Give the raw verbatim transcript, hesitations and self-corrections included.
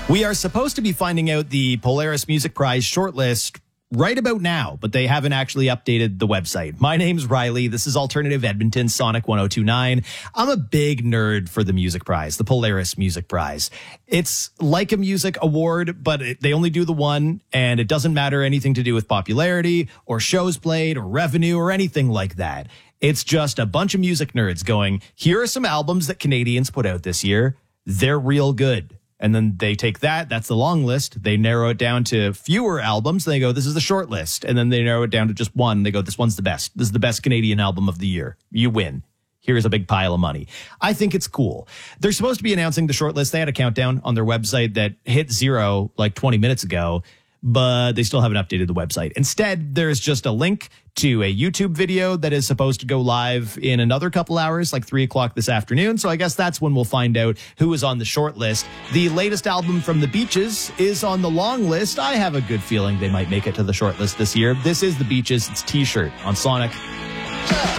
We are supposed to be finding out the Polaris Music Prize shortlist right about now, but they haven't actually updated the website. My name's Riley. This is Alternative Edmonton, Sonic one oh two point nine. I'm a big nerd for the music prize, the Polaris Music Prize. It's like a music award, but it, they only do the one, and it doesn't matter anything to do with popularity or shows played or revenue or anything like that. It's just a bunch of music nerds going, here are some albums that Canadians put out this year. They're real good. And then they take that, that's the long list. They narrow it down to fewer albums. They go, this is the short list. And then they narrow it down to just one. They go, this one's the best. This is the best Canadian album of the year. You win. Here's a big pile of money. I think it's cool. They're supposed to be announcing the short list. They had a countdown on their website that hit zero like twenty minutes ago, but they still haven't updated the website. Instead, there's just a link to a YouTube video that is supposed to go live in another couple hours, like three o'clock this afternoon. So I guess that's when we'll find out who is on the short list. The latest album from The Beaches is on the long list. I have a good feeling they might make it to the short list this year. This is The Beaches. It's T-shirt on Sonic.